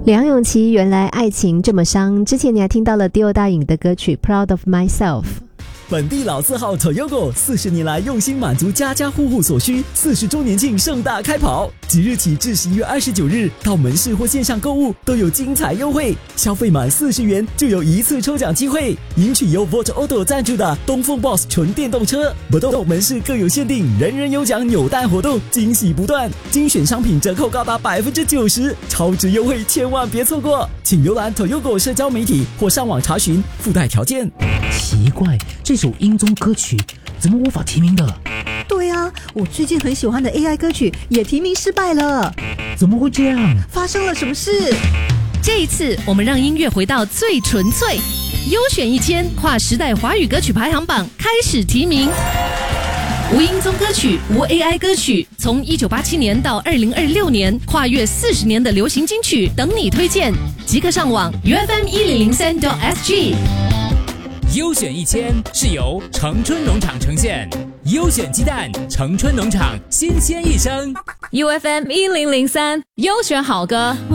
梁咏琪原来爱情这么伤，之前你还听到了 Dio 大颖的歌曲 Proud of Myself。 本地老字号 Toyogo 40年来用心满足家家户户所需，40周年庆盛大开跑，即日起至11月29日，到门市或线上购物都有精彩优惠，消费满40元就有一次抽奖机会，赢取由 Volt Auto 赞助的东风 Boss 纯电动车。不动门市更有限定人人有奖扭蛋活动，惊喜不断，精选商品折扣高达90%，超值优惠千万别错过，请浏览 Toyogo 社交媒体或上网查询附带条件。 奇怪，这首音综歌曲怎么无法提名的？ 对啊，我最近很喜欢的 AI 歌曲也提名失败了。 怎么会这样？ 发生了什么事？ 这一次我们让音乐回到最纯粹，优选1000跨时代华语歌曲排行榜开始提名。无音综歌曲，无 AI 歌曲，从1987年到2026年，跨越40年的流行金曲等你推荐，即刻上网 ufm1003.sg。 优选1000是由城春农场呈现，优选鸡蛋，城春农场新鲜一生。 UFM1003优选好歌。